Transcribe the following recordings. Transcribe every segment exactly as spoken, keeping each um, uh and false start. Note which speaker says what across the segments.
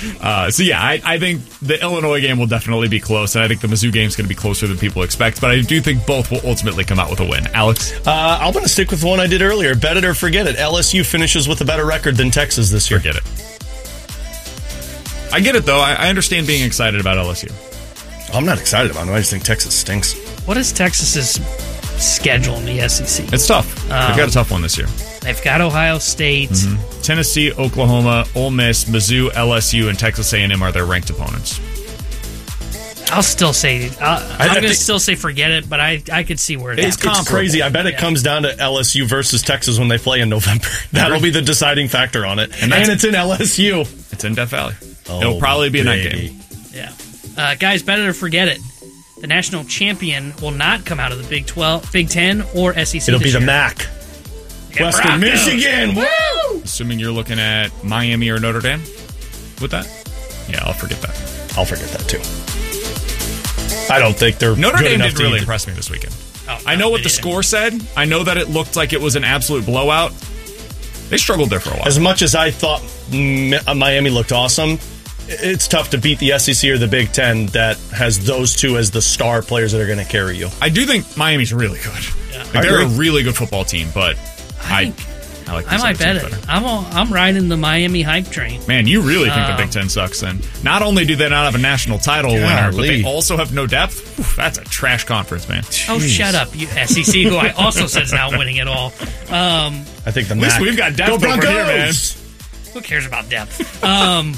Speaker 1: Uh, so, yeah, I, I think the Illinois game will definitely be close, and I think the Mizzou game is going to be closer than people expect, but I do think both will ultimately come out with a win. Alex?
Speaker 2: Uh, I'm going to stick with the one I did earlier. Bet it or forget it. L S U finishes with a better record than Texas this year.
Speaker 1: Forget it. I get it, though. I, I understand being excited about L S U.
Speaker 2: I'm not excited about it. I just think Texas stinks.
Speaker 3: What is Texas's schedule in the S E C?
Speaker 1: It's tough. Um, They've got a tough one this year.
Speaker 3: They've got Ohio State.
Speaker 1: Mm-hmm. Tennessee, Oklahoma, Ole Miss, Mizzou, L S U, and Texas A and M are their ranked opponents.
Speaker 3: I'll still say, uh,
Speaker 2: I,
Speaker 3: I'm
Speaker 2: I
Speaker 3: going to
Speaker 2: think,
Speaker 3: still say forget it, but I, I could see where it
Speaker 2: it's, it's crazy. I bet it yeah. comes down to L S U versus Texas when they play in November. That'll be the deciding factor on it. And, and it's in L S U.
Speaker 1: It's in Death Valley.
Speaker 2: Oh,
Speaker 1: It'll probably be a night
Speaker 2: baby.
Speaker 1: game.
Speaker 3: Yeah. Uh, guys, bet it or forget it. The national champion will not come out of the Big twelve, Big Ten, or S E C.
Speaker 2: It'll be the
Speaker 3: year.
Speaker 2: M A C.
Speaker 3: Yeah,
Speaker 2: Western
Speaker 3: Broncos.
Speaker 2: Michigan. Woo!
Speaker 1: Assuming you're looking at Miami or Notre Dame with that? Yeah, I'll forget that.
Speaker 2: I'll forget that, too. I don't think they're
Speaker 1: Notre
Speaker 2: good
Speaker 1: Dame
Speaker 2: enough
Speaker 1: didn't
Speaker 2: to
Speaker 1: really
Speaker 2: even...
Speaker 1: impress me this weekend.
Speaker 3: Oh,
Speaker 1: I know
Speaker 3: no,
Speaker 1: what the
Speaker 3: didn't.
Speaker 1: score said. I know that it looked like it was an absolute blowout. They struggled there for a while.
Speaker 2: As much as I thought Miami looked awesome, it's tough to beat the S E C or the Big Ten that has those two as the star players that are going to carry you.
Speaker 1: I do think Miami's really good.
Speaker 3: Yeah.
Speaker 1: Like, they're a really good football team, but
Speaker 3: I,
Speaker 1: I,
Speaker 3: think,
Speaker 1: I like
Speaker 3: I might bet it.
Speaker 1: better.
Speaker 3: I'm all, I'm riding the Miami hype train.
Speaker 1: Man, you really think
Speaker 3: Um,
Speaker 1: the Big Ten sucks then. Not only do they not have a national title
Speaker 2: Golly.
Speaker 1: winner, but they also have no depth. Oof, that's a trash conference, man.
Speaker 3: Oh,
Speaker 2: Jeez.
Speaker 3: shut up, you S E C, who I also said is not winning it all. Um,
Speaker 2: I think the
Speaker 1: At least
Speaker 2: M A C.
Speaker 1: we've got depth
Speaker 2: Go
Speaker 1: over
Speaker 2: Broncos!
Speaker 1: here, man.
Speaker 3: who cares about depth? Um,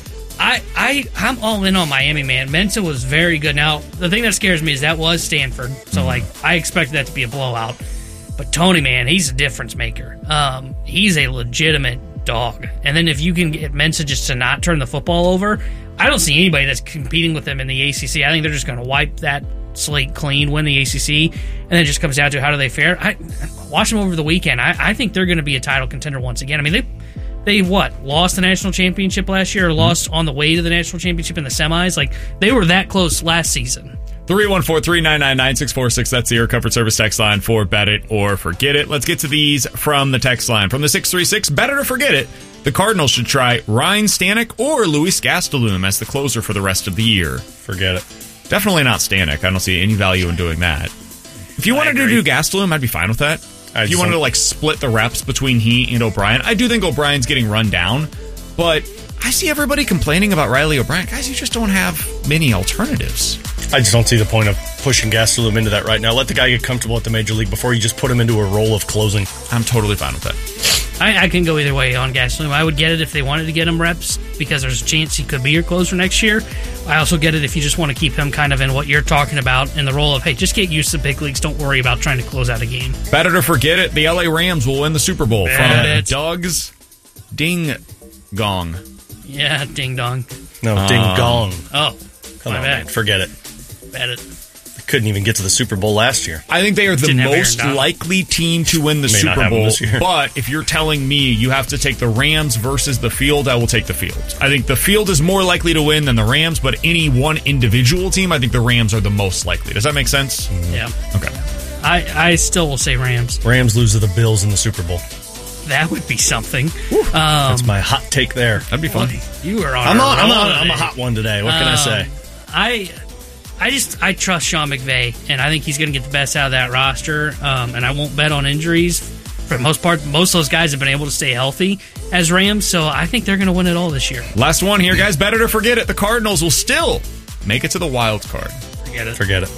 Speaker 3: I, I, I'm all in on Miami, man. Mensa was very good. Now, the thing that scares me is that was Stanford. So, like, I expected that to be a blowout. But Tony, man, he's a difference maker. Um, he's a legitimate dog. And then if you can get Mensa just to not turn the football over, I don't see anybody that's competing with them in the A C C. I think they're just going to wipe that slate clean, win the A C C, and then it just comes down to how do they fare. I watch them over the weekend. I, I think they're going to be a title contender once again. I mean, they they what lost the national championship last year, or lost on the way to the national championship in the semis. Like they were that close last season.
Speaker 1: three one four, three nine nine, nine six four six. That's the Air Comfort Service text line for Bet It or Forget It. Let's get to these from the text line. From the six three six, Bet It or Forget It. The Cardinals should try Ryan Stanek or Luis Gastelum as the closer for the rest of the year.
Speaker 2: Forget it.
Speaker 1: Definitely not Stanek. I don't see any value in doing that. If you wanted to do Gastelum, I'd be fine with that.
Speaker 2: I
Speaker 1: If you wanted to like split the reps between he and O'Brien, I do think O'Brien's getting run down, but I see everybody complaining about Riley O'Brien. Guys, you just don't have many alternatives.
Speaker 2: I just don't see the point of pushing Gastelum into that right now. Let the guy get comfortable at the major league before you just put him into a role of closing.
Speaker 1: I'm totally fine with that.
Speaker 3: I, I can go either way on Gastelum. I would get it if they wanted to get him reps because there's a chance he could be your closer next year. I also get it if you just want to keep him kind of in what you're talking about in the role of, hey, just get used to the big leagues. Don't worry about trying to close out a game.
Speaker 1: Bet it or forget it. The L A Rams will win the Super Bowl.
Speaker 3: Bet
Speaker 1: From
Speaker 3: it.
Speaker 1: Doug's Ding Gong.
Speaker 3: Yeah, ding dong.
Speaker 2: No,
Speaker 1: Um,
Speaker 2: ding gong.
Speaker 3: Oh,
Speaker 2: Come
Speaker 3: my
Speaker 2: on,
Speaker 3: bad.
Speaker 2: man. Forget it.
Speaker 3: Bet it.
Speaker 2: They couldn't even get to the Super Bowl last year.
Speaker 1: I think they are the
Speaker 3: Didn't have Aaron
Speaker 1: most
Speaker 3: Donald.
Speaker 1: likely team to win the
Speaker 2: May not
Speaker 1: Super
Speaker 2: have them
Speaker 1: Bowl.
Speaker 2: this year.
Speaker 1: But if you're telling me you have to take the Rams versus the field, I will take the field. I think the field is more likely to win than the Rams, but any one individual team, I think the Rams are the most likely. Does that make sense?
Speaker 3: Yeah.
Speaker 1: Okay.
Speaker 3: I, I still will say Rams.
Speaker 2: Rams lose to the Bills in the Super Bowl.
Speaker 3: That would be something. Um,
Speaker 2: That's my hot take there.
Speaker 1: That'd be fun.
Speaker 3: You are on
Speaker 2: I'm,
Speaker 3: a
Speaker 2: on, I'm,
Speaker 3: roll
Speaker 2: on, I'm a
Speaker 3: today.
Speaker 2: hot one today. What can I
Speaker 3: Um,
Speaker 2: say?
Speaker 3: I I just I trust Sean McVay, and I think he's going to get the best out of that roster. Um, and I won't bet on injuries. For the most part, most of those guys have been able to stay healthy as Rams, so I think they're going to win it all this year.
Speaker 1: Last one here, guys. Bet it or forget it. The Cardinals will still make it to the wild card.
Speaker 3: Forget it.
Speaker 2: Forget it.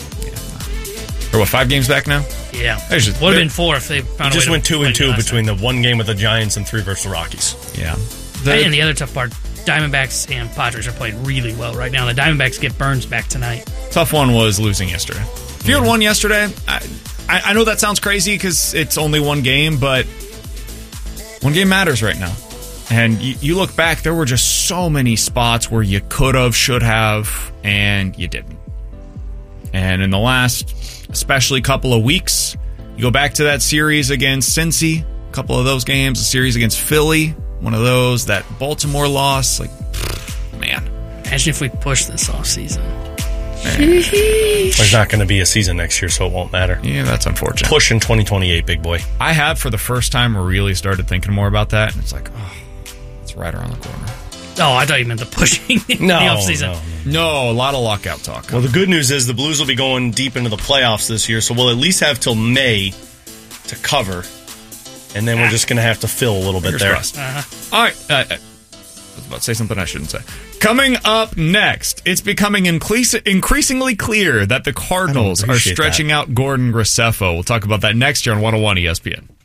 Speaker 1: Or what, five games back now?
Speaker 3: Yeah.
Speaker 1: There's just-
Speaker 3: Would have been four if they found a
Speaker 2: Just
Speaker 3: way
Speaker 2: went
Speaker 3: to
Speaker 2: two
Speaker 3: win
Speaker 2: and
Speaker 3: it
Speaker 2: two
Speaker 3: last
Speaker 2: between
Speaker 3: time.
Speaker 2: the one game with the Giants and three versus the Rockies.
Speaker 1: Yeah.
Speaker 3: Hey, and the other tough part, Diamondbacks and Padres are playing really well right now. The Diamondbacks get Burns back tonight.
Speaker 1: Tough one was losing yesterday. If you had won yesterday, I, I, I know that sounds crazy because it's only one game, but one game matters right now. And you, you look back, there were just so many spots where you could have, should have, and you didn't. And in the last, especially couple of weeks, you go back to that series against Cincy, a couple of those games, a series against Philly, one of those, that Baltimore loss, like, man.
Speaker 3: Imagine if we push this off season.
Speaker 2: There's not going to be a season next year, so it won't matter.
Speaker 1: Yeah, that's unfortunate.
Speaker 2: Push in twenty twenty-eight, big boy.
Speaker 1: I have, for the first time, really started thinking more about that, and it's like, oh, it's right around the corner.
Speaker 3: Oh, I thought you meant the pushing in
Speaker 2: No,
Speaker 3: the offseason.
Speaker 2: no.
Speaker 1: No, a lot of lockout talk.
Speaker 2: Well, the good news is the Blues will be going deep into the playoffs this year, so we'll at least have till May to cover, and then we're just going to have to fill a little bit
Speaker 1: Fingers
Speaker 2: there.
Speaker 1: crossed. Uh-huh. All right. Uh, I was about to say something I shouldn't say. Coming up next, it's becoming increas- increasingly clear that the Cardinals are stretching
Speaker 2: that.
Speaker 1: out Gordon Graceffo. We'll talk about that next year on one oh one E S P N.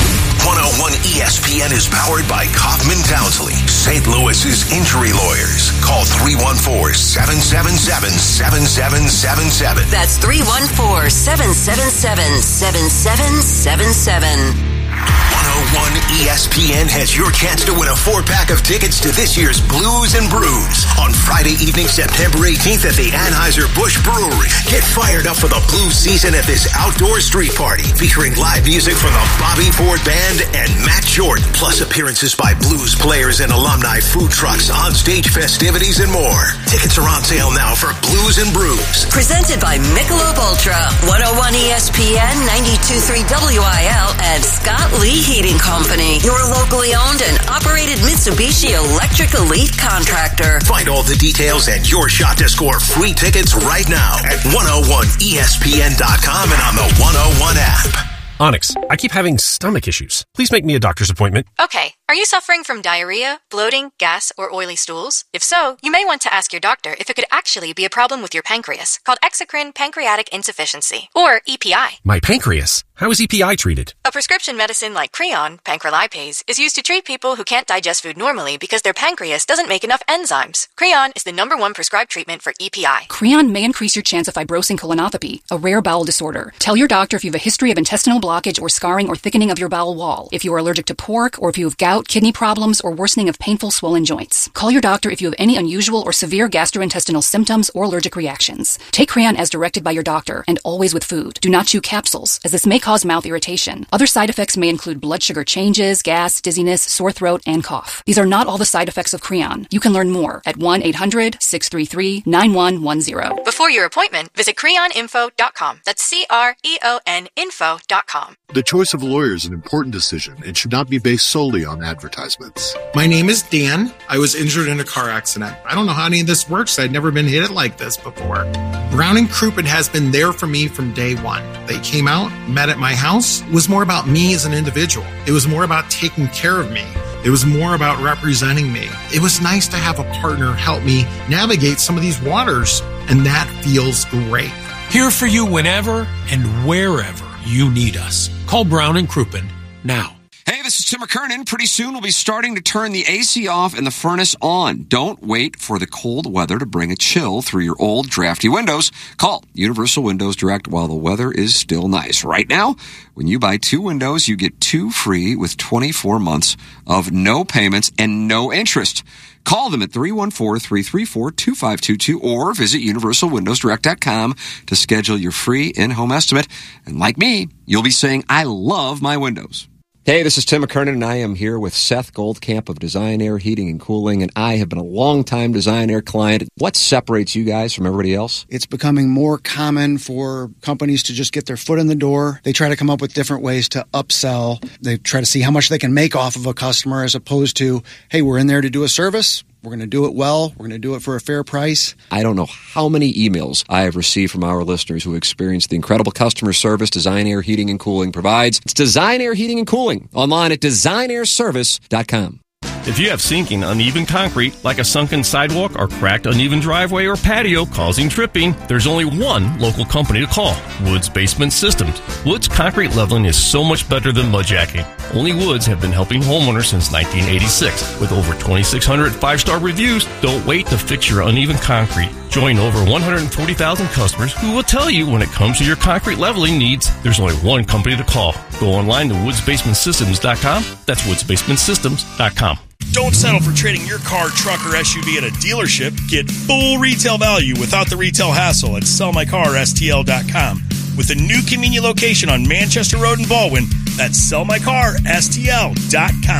Speaker 4: one oh one E S P N is powered by Kaufman Townsley, Saint Louis's injury lawyers. Call three one four, seven seven seven, seven seven seven seven.
Speaker 5: That's three one four, seven seven seven, seven seven seven seven.
Speaker 4: one oh one E S P N has your chance to win a four-pack of tickets to this year's Blues and Brews on Friday evening, September eighteenth at the Anheuser-Busch Brewery. Get fired up for the blues season at this outdoor street party featuring live music from the Bobby Ford Band and Matt Jordan, plus appearances by blues players and alumni, food trucks, on-stage festivities, and more. Tickets are on sale now for Blues and Brews.
Speaker 5: Presented by Michelob Ultra, one oh one E S P N, ninety-two point three W I L, and Scott Lee Heating Company, your locally owned and operated Mitsubishi Electric Elite contractor.
Speaker 4: Find all the details and your shot to score free tickets right now at one oh one E S P N dot com and on the one oh one app.
Speaker 6: Onyx, I keep having stomach issues. Please make me a doctor's appointment.
Speaker 7: Okay, are you suffering from diarrhea, bloating, gas, or oily stools? If so, you may want to ask your doctor if it could actually be a problem with your pancreas, called exocrine pancreatic insufficiency, or E P I.
Speaker 6: My pancreas? How is E P I treated?
Speaker 7: A prescription medicine like Creon, pancrelipase, is used to treat people who can't digest food normally because their pancreas doesn't make enough enzymes. Creon is the number one prescribed treatment for E P I.
Speaker 8: Creon may increase your chance of fibrosing colonopathy, a rare bowel disorder. Tell your doctor if you have a history of intestinal blockage or scarring or thickening of your bowel wall, if you are allergic to pork, or if you have gout, kidney problems, or worsening of painful swollen joints. Call your doctor if you have any unusual or severe gastrointestinal symptoms or allergic reactions. Take Creon as directed by your doctor, and always with food. Do not chew capsules, as this may cause mouth irritation. Other side effects may include blood sugar changes, gas, dizziness, sore throat, and cough. These are not all the side effects of Creon. You can learn more at one eight hundred, six three three, nine one one zero.
Speaker 7: Before your appointment, visit creon info dot com. That's C R E O N info dot com.
Speaker 9: The choice of a lawyer is an important decision and should not be based solely on advertisements.
Speaker 10: My name is Dan. I was injured in a car accident. I don't know how any of this works. I'd never been hit like this before. Brown and Crouppen has been there for me from day one. They came out, met at my house. It was more about me as an individual. It was more about taking care of me. It was more about representing me. It was nice to have a partner help me navigate some of these waters, and that feels great.
Speaker 11: Here for you whenever and wherever you need us. Call Brown and Crouppen now.
Speaker 12: Hey, this is Tim McKernan. Pretty soon we'll be starting to turn the A C off and the furnace on. Don't wait for the cold weather to bring a chill through your old drafty windows. Call Universal Windows Direct while the weather is still nice. Right now, when you buy two windows, you get two free with twenty-four months of no payments and no interest. Call them at three one four, three three four, two five two two or visit universal windows direct dot com to schedule your free in-home estimate. And like me, you'll be saying, I love my windows. Hey, this is Tim McKernan, and I am here with Seth Goldcamp of Design Air Heating and Cooling, and I have been a long-time Design Air client. What separates you guys from everybody else?
Speaker 13: It's becoming more common for companies to just get their foot in the door. They try to come up with different ways to upsell. They try to see how much they can make off of a customer as opposed to, hey, we're in there to do a service. We're going to do it well. We're going to do it for a fair price.
Speaker 12: I don't know how many emails I have received from our listeners who experience the incredible customer service Design Air Heating and Cooling provides. It's Design Air Heating and Cooling, online at design air service dot com.
Speaker 2: If you have sinking, uneven concrete, like a sunken sidewalk or cracked, uneven driveway or patio causing tripping, there's only one local company to call, Woods Basement Systems. Woods concrete leveling is so much better than mudjacking. Only Woods have been helping homeowners since nineteen eighty-six. With over twenty-six hundred five-star reviews, don't wait to fix your uneven concrete. Join over one hundred forty thousand customers who will tell you when it comes to your concrete leveling needs, there's only one company to call. Go online to woods basement systems dot com. That's woods basement systems dot com.
Speaker 14: Don't settle for trading your car, truck, or S U V at a dealership. Get full retail value without the retail hassle at sell my car S T L dot com. With a new convenient location on Manchester Road in Baldwin, that's sell my car S T L dot com.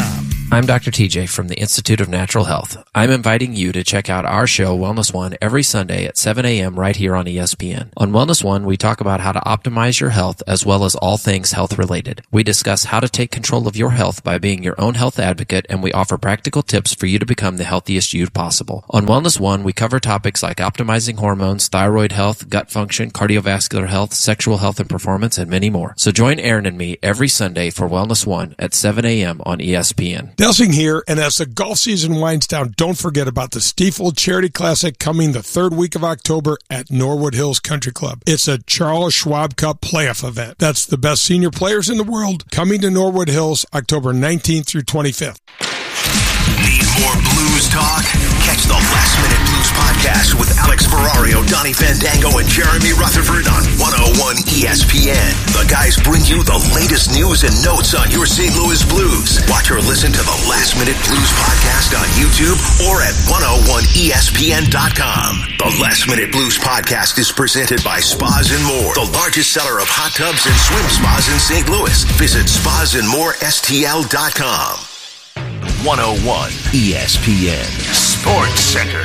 Speaker 15: I'm Doctor T J from the Institute of Natural Health. I'm inviting you to check out our show, Wellness One, every Sunday at seven a.m. right here on E S P N. On Wellness One, we talk about how to optimize your health as well as all things health-related. We discuss how to take control of your health by being your own health advocate, and we offer practical tips for you to become the healthiest you possible. On Wellness One, we cover topics like optimizing hormones, thyroid health, gut function, cardiovascular health, sexual health and performance, and many more. So join Aaron and me every Sunday for Wellness One at seven a.m. on E S P N.
Speaker 16: Delsing here, and as the golf season winds down, don't forget about the Stiefel Charity Classic coming the third week of October at Norwood Hills Country Club. It's a Charles Schwab Cup playoff event. That's the best senior players in the world coming to Norwood Hills October nineteenth through twenty-fifth.
Speaker 4: Need more blues talk? Catch the Last Minute Blues podcast with Alex Ferrario, Donnie Fandango, and Jeremy Rutherford on one oh one E S P N. The guys bring you the latest news and notes on your Saint Louis Blues. Watch or listen to the Last Minute Blues podcast on YouTube or at one oh one E S P N dot com. The Last Minute Blues podcast is presented by Spas and More, the largest seller of hot tubs and swim spas in Saint Louis. Visit spas and more S T L dot com. one oh one E S P N Sports Center.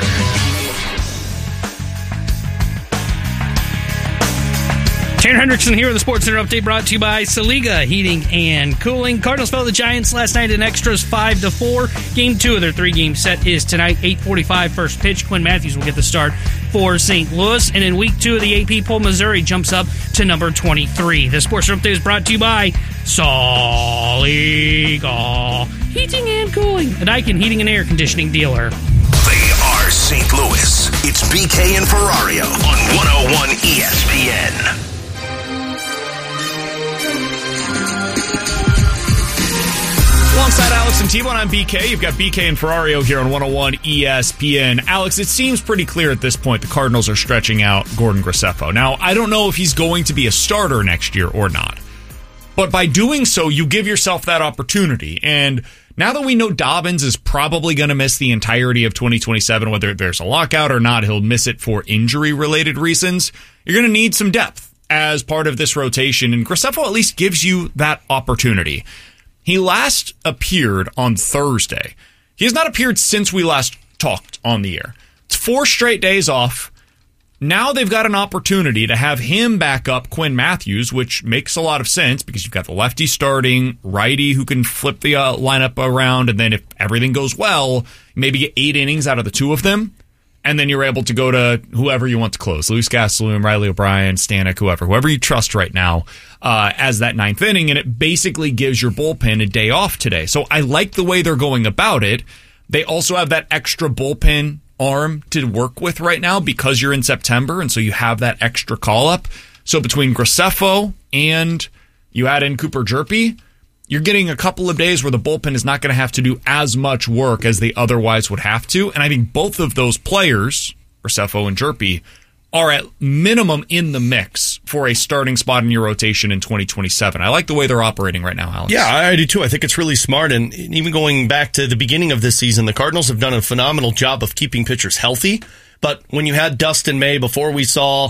Speaker 3: Tanner Hendrickson here with the Sports Center update brought to you by Saliga Heating and Cooling. Cardinals fell to the Giants last night in extras five to four. Game two of their three-game set is tonight, eight forty-five first pitch. Quinn Matthews will get the start for Saint Louis. And in week two of the A P poll, Missouri jumps up to number twenty-three. The Sports Center update is brought to you by Saliga Heating and Cooling, a Daikin heating and air conditioning dealer.
Speaker 4: They are Saint Louis. It's B K and Ferrario on one oh one E S P N.
Speaker 1: Alongside Alex and T-Bone, I'm B K. You've got B K and Ferrario here on one oh one E S P N. Alex, it seems pretty clear at this point the Cardinals are stretching out Gordon Graceffo. Now, I don't know if he's going to be a starter next year or not. But by doing so, you give yourself that opportunity. And now that we know Dobbins is probably going to miss the entirety of twenty twenty-seven, whether there's a lockout or not, he'll miss it for injury-related reasons, you're going to need some depth as part of this rotation. And Graceffo at least gives you that opportunity. He last appeared on Thursday. He has not appeared since we last talked on the air. It's four straight days off. Now they've got an opportunity to have him back up Quinn Matthews, which makes a lot of sense because you've got the lefty starting, righty who can flip the uh, lineup around, and then if everything goes well, maybe get eight innings out of the two of them, and then you're able to go to whoever you want to close. Luis Gastelum, Riley O'Brien, Stanek, whoever. Whoever you trust right now uh, as that ninth inning, and it basically gives your bullpen a day off today. So I like the way they're going about it. They also have that extra bullpen arm to work with right now because you're in September, and so you have that extra call-up. So between Graceffo and you add in Cooper Jerpy, you're getting a couple of days where the bullpen is not going to have to do as much work as they otherwise would have to. And I think both of those players, Graceffo and Jerpy, are at minimum in the mix for a starting spot in your rotation in twenty twenty-seven. I like the way they're operating right now, Alex.
Speaker 2: Yeah, I do too. I think it's really smart. And even going back to the beginning of this season, the Cardinals have done a phenomenal job of keeping pitchers healthy. But when you had Dustin May, before we saw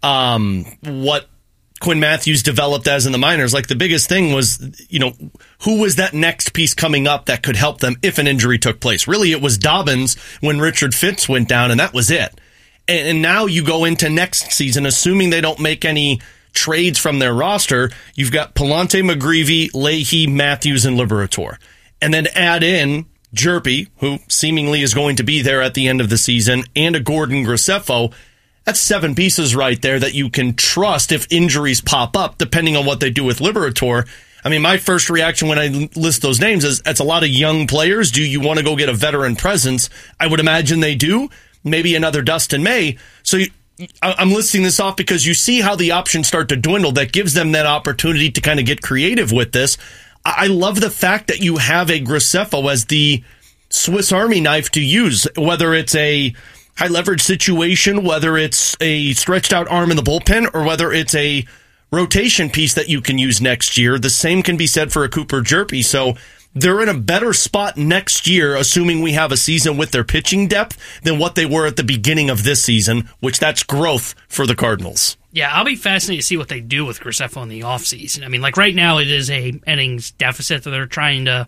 Speaker 2: um, what Quinn Matthews developed as in the minors, like the biggest thing was, you know, who was that next piece coming up that could help them if an injury took place? Really, it was Dobbins when Richard Fitz went down, and that was it. And now you go into next season, assuming they don't make any trades from their roster, you've got Palante, McGreevy, Leahy, Matthews, and Liberator. And then add in Jerpy, who seemingly is going to be there at the end of the season, and a Gordon Graceffo. That's seven pieces right there that you can trust if injuries pop up, depending on what they do with Liberator. I mean, my first reaction when I list those names is, that's a lot of young players. Do you want to go get a veteran presence? I would imagine they do. Maybe another Dustin May. So you, I'm listing this off because you see how the options start to dwindle. That gives them that opportunity to kind of get creative with this. I love the fact that you have a Graceffo as the Swiss Army knife to use, whether it's a high leverage situation, whether it's a stretched out arm in the bullpen, or whether it's a rotation piece that you can use next year. The same can be said for a Cooper Jerpy. So they're in a better spot next year, assuming we have a season with their pitching depth, than what they were at the beginning of this season, which that's growth for the Cardinals.
Speaker 3: Yeah, I'll be fascinated to see what they do with Graceffo in the offseason. I mean, like right now it is a innings deficit that they're trying to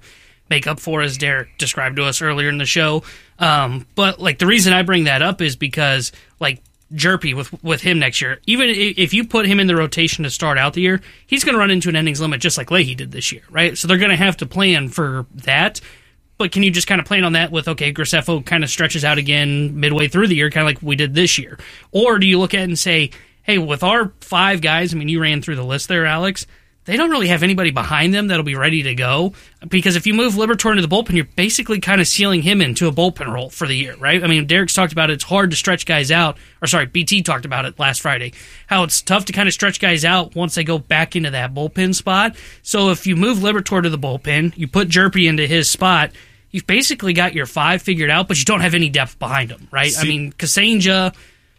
Speaker 3: make up for, as Derek described to us earlier in the show. Um, but like the reason I bring that up is because like Jerpy with with him next year, even if you put him in the rotation to start out the year, he's going to run into an innings limit just like Leahy did this year, right? So they're going to have to plan for that. But can you just kind of plan on that with, okay, Graceffo kind of stretches out again midway through the year, kind of like we did this year? Or do you look at it and say, hey, with our five guys, I mean, you ran through the list there, Alex, they don't really have anybody behind them that'll be ready to go. Because if you move Liberatore into the bullpen, you're basically kind of sealing him into a bullpen role for the year, right? I mean, Derek's talked about it. It's hard to stretch guys out. Or sorry, B T talked about it last Friday, how it's tough to kind of stretch guys out once they go back into that bullpen spot. So if you move Liberatore to the bullpen, you put Jerpy into his spot, you've basically got your five figured out, but you don't have any depth behind them, right? See, I mean, Kasenja...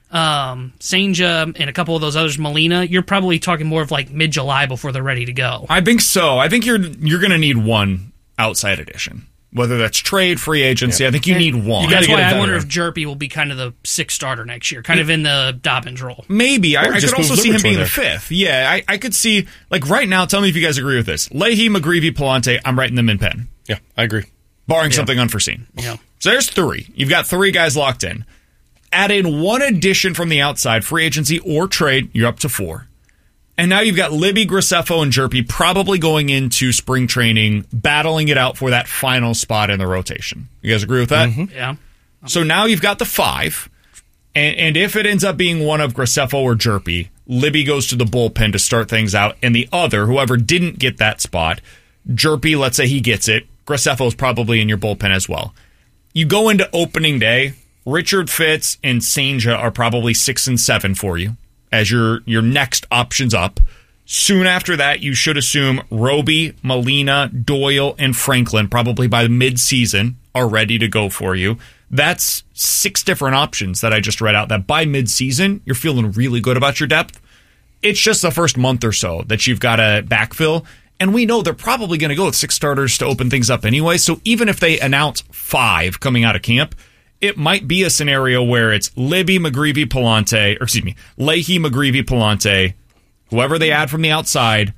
Speaker 3: Um, Senja and a couple of those others, Molina, you're probably talking more of like mid-July before they're ready to go.
Speaker 1: I think so. I think you're you're going to need one outside addition, whether that's trade, free agency. Yeah. I think you and need one.
Speaker 3: That's why I wonder if Jerpy will be kind of the sixth starter next year, kind of in the Dobbins role.
Speaker 1: Maybe. I, I could also see him being there. the fifth. Yeah, I, I could see, like right now, tell me if you guys agree with this. Leahy, McGreevy, Palante, I'm writing them in pen.
Speaker 17: Yeah, I agree.
Speaker 1: Barring
Speaker 3: yeah.
Speaker 1: something unforeseen.
Speaker 3: Yeah.
Speaker 1: So there's three. You've got three guys locked in. Add in one addition from the outside, free agency or trade, you're up to four. And now you've got Libby, Graceffo, and Jerpy probably going into spring training, battling it out for that final spot in the rotation. You guys agree with that?
Speaker 3: Mm-hmm. Yeah.
Speaker 1: So now you've got the five, and, and if it ends up being one of Graceffo or Jerpy, Libby goes to the bullpen to start things out, and the other, whoever didn't get that spot, Jerpy, let's say he gets it, Graceffo's probably in your bullpen as well. You go into opening day, Richard Fitz and Senja are probably six and seven for you as your, your next options up. Soon after that, you should assume Roby, Molina, Doyle, and Franklin probably by mid-season are ready to go for you. That's six different options that I just read out that by mid-season, you're feeling really good about your depth. It's just the first month or so that you've got to backfill. And we know they're probably going to go with six starters to open things up anyway. So even if they announce five coming out of camp, it might be a scenario where it's Libby, McGreevy, Palante, or excuse me, Leahy, McGreevy, Palante, whoever they add from the outside,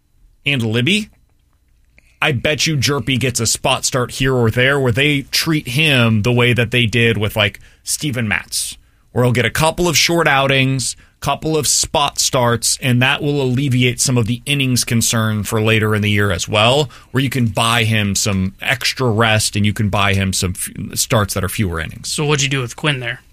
Speaker 1: and Libby. I bet you Jerpy gets a spot start here or there where they treat him the way that they did with like Steven Matz, where he'll get a couple of short outings, couple of spot starts, and that will alleviate some of the innings concern for later in the year as well, where you can buy him some extra rest and you can buy him some f- starts that are fewer innings.
Speaker 3: So what'd you do with Quinn there?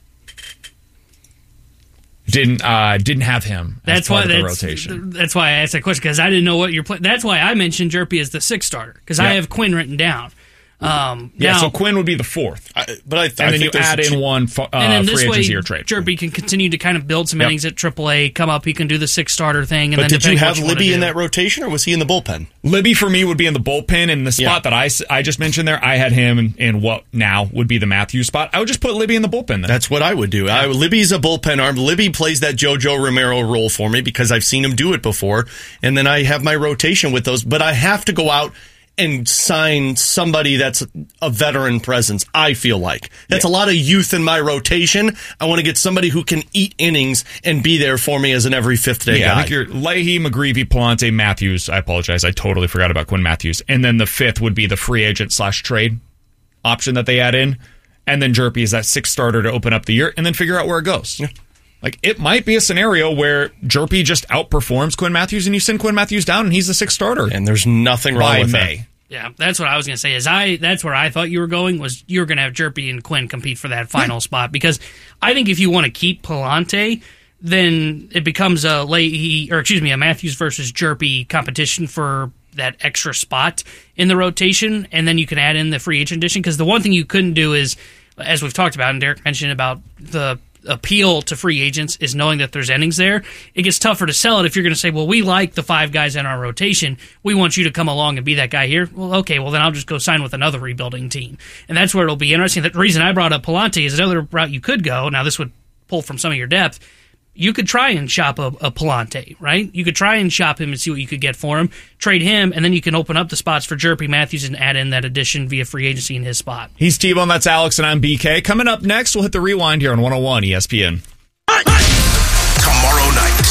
Speaker 1: Didn't uh, didn't have him as
Speaker 3: that's
Speaker 1: part
Speaker 3: why
Speaker 1: of the
Speaker 3: that's,
Speaker 1: rotation.
Speaker 3: That's why I asked that question, because I didn't know what you're playing. That's why I mentioned Jerpy as the sixth starter, because
Speaker 1: Yep.
Speaker 3: I have Quinn written down. Um,
Speaker 1: Yeah,
Speaker 3: now,
Speaker 1: so Quinn would be the fourth.
Speaker 17: I, but I,
Speaker 1: and
Speaker 17: I
Speaker 1: then you
Speaker 17: think
Speaker 1: add
Speaker 17: there's a
Speaker 1: in
Speaker 17: ch-
Speaker 1: one fu- uh,
Speaker 3: and then this
Speaker 1: free
Speaker 3: way,
Speaker 1: agency or trade.
Speaker 3: Jerpy can continue to kind of build some
Speaker 1: Yep.
Speaker 3: innings at triple A, come up, he can do the six starter thing. And
Speaker 17: But
Speaker 3: then
Speaker 17: did you
Speaker 3: depending
Speaker 17: have
Speaker 3: what you wanna
Speaker 17: Libby in
Speaker 3: do.
Speaker 17: that rotation, or was he in the bullpen?
Speaker 1: Libby for me would be in the bullpen, and the spot
Speaker 17: Yeah.
Speaker 1: that I, s- I just mentioned there, I had him in, in what now would be the Matthews spot. I would just put Libby in the bullpen then.
Speaker 17: That's what I would do. I, Libby's a bullpen arm. Libby plays that JoJo Romero role for me because I've seen him do it before, and then I have my rotation with those. But I have to go out and sign somebody that's a veteran presence, I feel like. That's yeah. a lot of youth in my rotation. I want to get somebody who can eat innings and be there for me as an every fifth day
Speaker 1: yeah,
Speaker 17: guy.
Speaker 1: I think you're Leahy, McGreevy, Palante, Matthews. I apologize. I totally forgot about Quinn Matthews. And then the fifth would be the free agent slash trade option that they add in. And then Jerpy is that sixth starter to open up the year and then figure out where it goes. Yeah. Like, it might be a scenario where Jerpy just outperforms Quinn Matthews and you send Quinn Matthews down and he's the sixth starter.
Speaker 17: And there's nothing wrong
Speaker 1: by
Speaker 17: with
Speaker 1: May.
Speaker 17: that.
Speaker 3: Yeah, that's what I was going to say. Is I That's where I thought you were going, was you were going to have Jerpy and Quinn compete for that final yeah. spot. Because I think if you want to keep Palante, then it becomes a Leahy, or excuse me, a Matthews versus Jerpy competition for that extra spot in the rotation. And then you can add in the free agent addition. Because the one thing you couldn't do is, as we've talked about, and Derek mentioned about the appeal to free agents is knowing that there's innings there. It gets tougher to sell it if you're going to say, well, we like the five guys in our rotation. We want you to come along and be that guy here. Well, okay, well, then I'll just go sign with another rebuilding team. And that's where it'll be interesting. The reason I brought up Palante is another route you could go. Now, this would pull from some of your depth. You could try and shop a, a Palante, right? You could try and shop him and see what you could get for him, trade him, and then you can open up the spots for Jerpy Matthews and add in that addition via free agency in his spot.
Speaker 1: He's T-Bone, that's Alex, and I'm B K. Coming up next, we'll hit the rewind here on one oh one E S P N.
Speaker 4: Tomorrow night,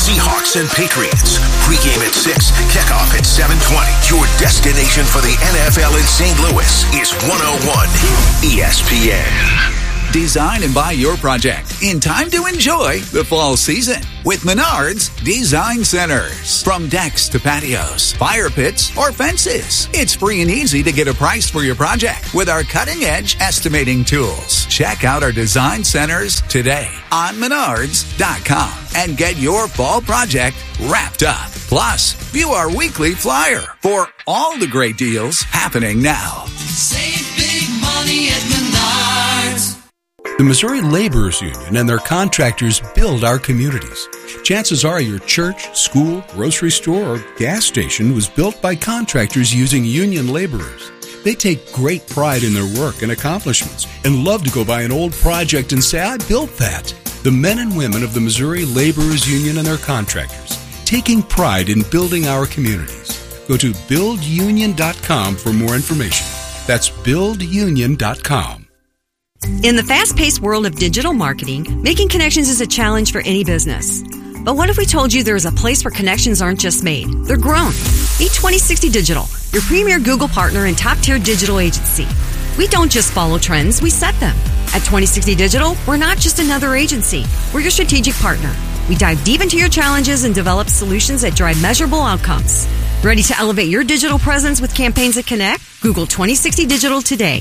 Speaker 4: Seahawks and Patriots. Pregame at six, kickoff at seven twenty. Your destination for the N F L in Saint Louis is one oh one E S P N.
Speaker 18: Design and buy your project in time to enjoy the fall season with Menards Design Centers. From decks to patios, fire pits, or fences, it's free and easy to get a price for your project with our cutting-edge estimating tools. Check out our design centers today on menards dot com and get your fall project wrapped up. Plus, view our weekly flyer for all the great deals happening now.
Speaker 19: Save big money at Menards.
Speaker 20: The Missouri Laborers Union and their contractors build our communities. Chances are your church, school, grocery store, or gas station was built by contractors using union laborers. They take great pride in their work and accomplishments and love to go by an old project and say, I built that. The men and women of the Missouri Laborers Union and their contractors, taking pride in building our communities. Go to build union dot com for more information. That's build union dot com.
Speaker 21: In the fast-paced world of digital marketing, making connections is a challenge for any business. But what if we told you there is a place where connections aren't just made, they're grown? Meet twenty sixty Digital, your premier Google partner and top-tier digital agency. We don't just follow trends, we set them. At twenty sixty Digital, we're not just another agency, we're your strategic partner. We dive deep into your challenges and develop solutions that drive measurable outcomes. Ready to elevate your digital presence with campaigns that connect? Google twenty sixty Digital today.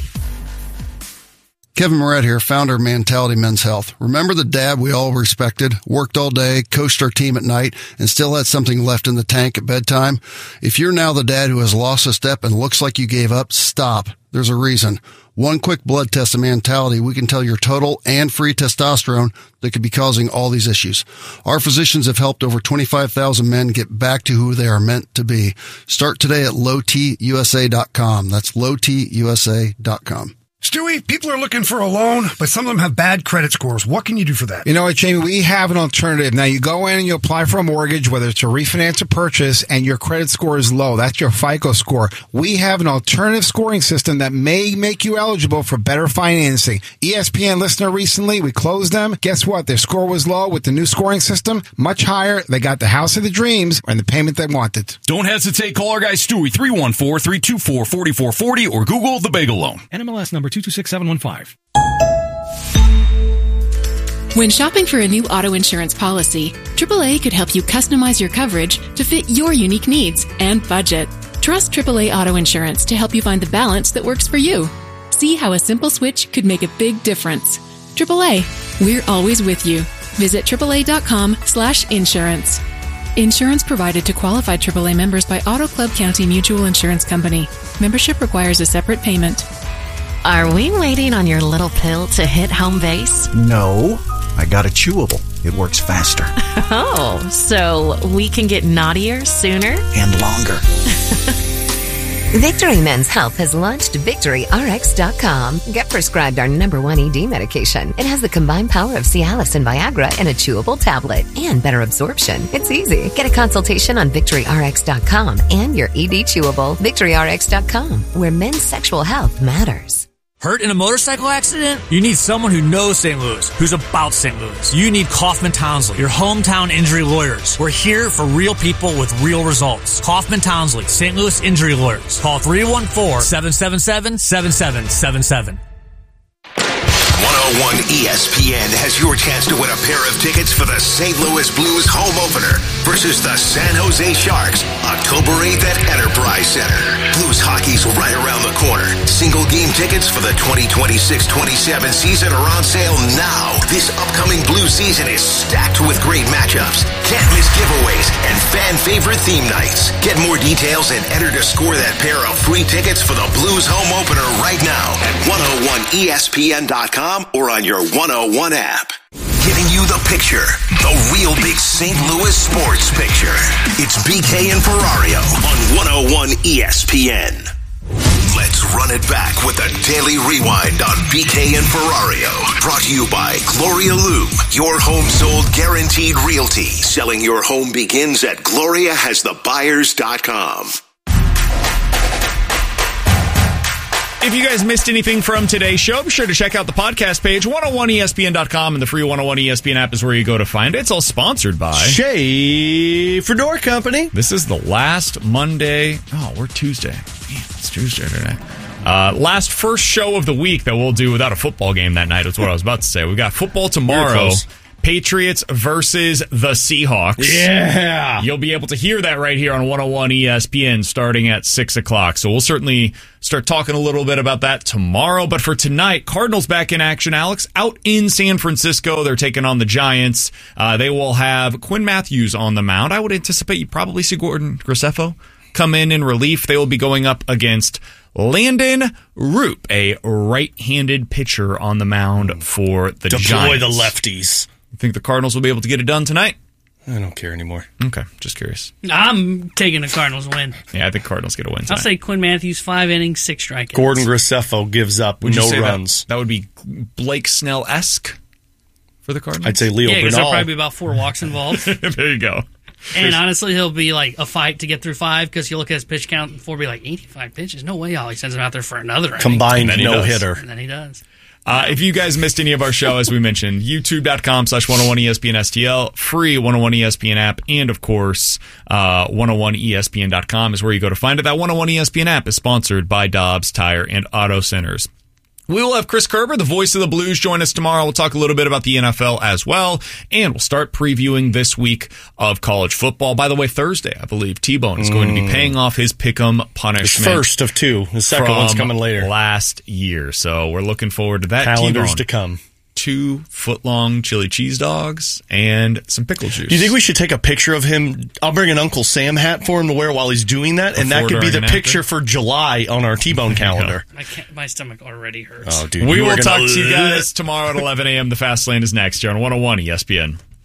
Speaker 22: Kevin Moret here, founder of Mentality Men's Health. Remember the dad we all respected, worked all day, coached our team at night, and still had something left in the tank at bedtime? If you're now the dad who has lost a step and looks like you gave up, stop. There's a reason. One quick blood test of Mentality, we can tell your total and free testosterone that could be causing all these issues. Our physicians have helped over twenty-five thousand men get back to who they are meant to be. Start today at low t u s a dot com. That's low t u s a dot com.
Speaker 23: Stewie, people are looking for a loan, but some of them have bad credit scores. What can you do for that?
Speaker 24: You know what, Jamie? We have an alternative. Now, you go in and you apply for a mortgage, whether it's a refinance or purchase, and your credit score is low. That's your FICO score. We have an alternative scoring system that may make you eligible for better financing. E S P N listener recently, we closed them. Guess what? Their score was low. With the new scoring system, much higher. They got the house of the dreams and the payment they wanted.
Speaker 25: Don't hesitate. Call our guy Stewie, three one four, three two four, four four four zero, or Google the Bagel Loan.
Speaker 26: N M L S number two two six seven one five.
Speaker 27: When shopping for a new auto insurance policy, triple A could help you customize your coverage to fit your unique needs and budget. Trust triple A Auto Insurance to help you find the balance that works for you. See how a simple switch could make a big difference. triple A, we're always with you. Visit triple A dot com slash insurance. Insurance provided to qualified triple A members by Auto Club County Mutual Insurance Company. Membership requires a separate payment.
Speaker 28: Are we waiting on your little pill to hit home base?
Speaker 29: No, I got a chewable. It works faster.
Speaker 28: Oh, so we can get naughtier sooner?
Speaker 29: And longer.
Speaker 30: Victory Men's Health has launched Victory R X dot com. Get prescribed our number one E D medication. It has the combined power of Cialis and Viagra in a chewable tablet and better absorption. It's easy. Get a consultation on Victory R X dot com and your E D chewable. Victory R X dot com, where men's sexual health matters.
Speaker 31: Hurt in a motorcycle accident? You need someone who knows Saint Louis, who's about Saint Louis. You need Kaufman Townsley, your hometown injury lawyers. We're here for real people with real results. Kaufman Townsley, Saint Louis Injury Lawyers. Call three one four, seven seven seven, seven seven seven seven.
Speaker 4: one oh one E S P N has your chance to win a pair of tickets for the Saint Louis Blues home opener versus the San Jose Sharks, October eighth at Enterprise Center. Blues hockey's right around the corner. Single game tickets for the twenty twenty-six twenty-seven season are on sale now. This upcoming Blues season is stacked with great matchups, can't miss giveaways, and fan favorite theme nights. Get more details and enter to score that pair of free tickets for the Blues home opener right now at one oh one E S P N dot com or on your one oh one app. Giving you the picture, the real big Saint Louis sports picture. It's B K and Ferrario on one oh one E S P N. Let's run it back with a daily rewind on B K and Ferrario. Brought to you by Gloria Loom, your home sold guaranteed realty. Selling your home begins at gloria has the buyers dot com.
Speaker 1: If you guys missed anything from today's show, be sure to check out the podcast page. one oh one E S P N dot com and the free one oh one E S P N app is where you go to find it. It's all sponsored by
Speaker 17: Schaefer Door Company.
Speaker 1: This is the last Monday. Oh, we're Tuesday. Man, it's Tuesday today. Uh, last first show of the week that we'll do without a football game that night is what I was about to say. We've got football tomorrow. Patriots versus the Seahawks.
Speaker 17: Yeah.
Speaker 1: You'll be able to hear that right here on one oh one E S P N starting at six o'clock. So we'll certainly start talking a little bit about that tomorrow. But for tonight, Cardinals back in action, Alex. Out in San Francisco, they're taking on the Giants. Uh, they will have Quinn Matthews on the mound. I would anticipate you probably see Gordon Graceffo come in in relief. They will be going up against Landon Roop, a right-handed pitcher on the mound for the
Speaker 17: Deploy
Speaker 1: Giants.
Speaker 17: the lefties.
Speaker 1: You think the Cardinals will be able to get it done tonight?
Speaker 17: I don't care anymore.
Speaker 1: Okay, just curious.
Speaker 3: I'm taking the Cardinals win.
Speaker 1: Yeah, I think Cardinals get a win tonight.
Speaker 3: I'll say Quinn Matthews, five innings, six strikeouts.
Speaker 17: Gordon Graceffo gives up
Speaker 1: Would you
Speaker 17: no
Speaker 1: say
Speaker 17: runs.
Speaker 1: That, that would be Blake Snell-esque for the Cardinals?
Speaker 17: I'd say Leo
Speaker 3: Yeah, because
Speaker 17: Bernal.
Speaker 3: there'll probably be about four walks involved.
Speaker 1: There you go.
Speaker 3: And honestly, he'll be like a fight to get through five because you look at his pitch count and four be like eighty-five pitches. No way Ollie sends him out there for another inning.
Speaker 17: Combined
Speaker 1: And then he
Speaker 17: no
Speaker 1: does.
Speaker 17: hitter.
Speaker 3: And then he does.
Speaker 1: Uh, if you guys missed any of our show, as we mentioned, youtube.com slash 101 ESPN STL, free one oh one E S P N app, and of course, uh, one oh one E S P N dot com is where you go to find it. That one oh one E S P N app is sponsored by Dobbs Tire and Auto Centers. We will have Chris Kerber, the voice of the Blues, join us tomorrow. We'll talk a little bit about the N F L as well, and we'll start previewing this week of college football. By the way, Thursday, I believe, T-Bone is going to be paying off his pick'em punishment.
Speaker 17: His first of two. The second
Speaker 1: from
Speaker 17: one's coming later.
Speaker 1: Last year. So we're looking forward to that.
Speaker 17: Calendars
Speaker 1: T-Bone.
Speaker 17: to come.
Speaker 1: Two foot-long chili cheese dogs and some pickle juice.
Speaker 17: Do you think we should take a picture of him? I'll bring an Uncle Sam hat for him to wear while he's doing that, and that
Speaker 1: Before,
Speaker 17: could be
Speaker 1: during,
Speaker 17: the
Speaker 1: and
Speaker 17: picture
Speaker 1: after?
Speaker 17: for July on our T-Bone calendar.
Speaker 3: My, ca- my stomach already hurts.
Speaker 17: Oh, dude.
Speaker 1: We
Speaker 17: you
Speaker 1: will
Speaker 17: are
Speaker 1: talk
Speaker 17: gonna-
Speaker 1: to you guys tomorrow at eleven a.m. The Fast Lane is next here on one oh one E S P N.